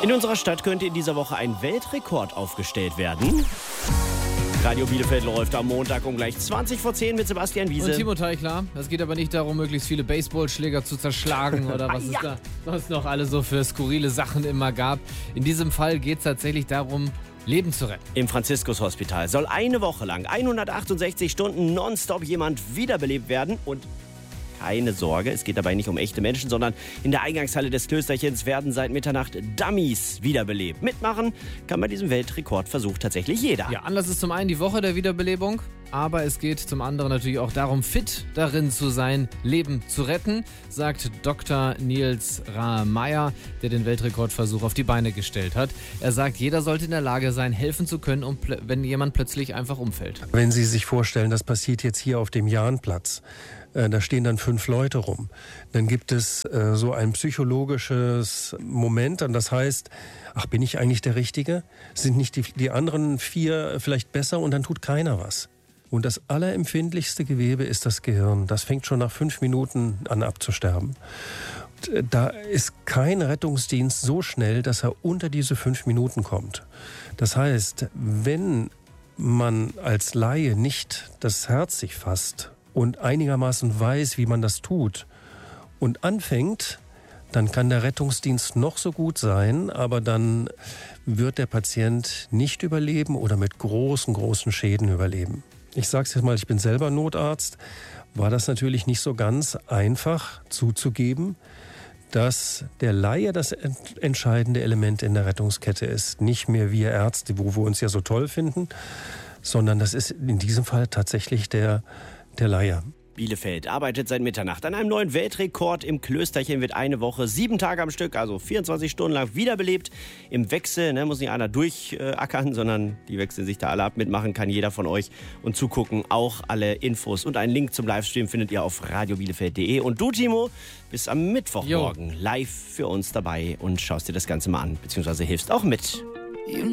In unserer Stadt könnte in dieser Woche ein Weltrekord aufgestellt werden. Radio Bielefeld läuft am Montag um gleich 20 vor 10 mit Sebastian Wiese. Und Timo Teichler. Es geht aber nicht darum, möglichst viele Baseballschläger zu zerschlagen oder was es da sonst noch alle so für skurrile Sachen immer gab. In diesem Fall geht es tatsächlich darum, Leben zu retten. Im Franziskus-Hospital soll eine Woche lang 168 Stunden nonstop jemand wiederbelebt werden. Und keine Sorge, es geht dabei nicht um echte Menschen, sondern in der Eingangshalle des Klösterchens werden seit Mitternacht Dummies wiederbelebt. Mitmachen kann bei diesem Weltrekordversuch tatsächlich jeder. Ja, Anlass ist zum einen die Woche der Wiederbelebung, aber es geht zum anderen natürlich auch darum, fit darin zu sein, Leben zu retten, sagt Dr. Nils Rahmeyer, der den Weltrekordversuch auf die Beine gestellt hat. Er sagt, jeder sollte in der Lage sein, helfen zu können, wenn jemand plötzlich einfach umfällt. Wenn Sie sich vorstellen, das passiert jetzt hier auf dem Jahnplatz, da stehen dann 5 Leute rum. Dann gibt es so ein psychologisches Moment, und das heißt, ach, bin ich eigentlich der Richtige? Sind nicht die anderen 4 vielleicht besser, und dann tut keiner was? Und das allerempfindlichste Gewebe ist das Gehirn. Das fängt schon nach 5 Minuten an abzusterben. Und da ist kein Rettungsdienst so schnell, dass er unter diese 5 Minuten kommt. Das heißt, wenn man als Laie nicht das Herz sich fasst und einigermaßen weiß, wie man das tut und anfängt, dann kann der Rettungsdienst noch so gut sein, aber dann wird der Patient nicht überleben oder mit großen Schäden überleben. Ich sage es jetzt mal, ich bin selber Notarzt, war das natürlich nicht so ganz einfach zuzugeben, dass der Laie das entscheidende Element in der Rettungskette ist. Nicht mehr wir Ärzte, wo wir uns ja so toll finden, sondern das ist in diesem Fall tatsächlich der Laie. Bielefeld arbeitet seit Mitternacht an einem neuen Weltrekord. Im Klösterchen wird eine Woche 7 Tage am Stück, also 24 Stunden lang wiederbelebt. Im Wechsel, muss nicht einer durchackern, sondern die wechseln sich da alle ab. Mitmachen kann jeder von euch und zugucken. Auch alle Infos und einen Link zum Livestream findet ihr auf radiobielefeld.de. Und du, Timo, bist am Mittwochmorgen live für uns dabei und schaust dir das Ganze mal an, beziehungsweise hilfst auch mit.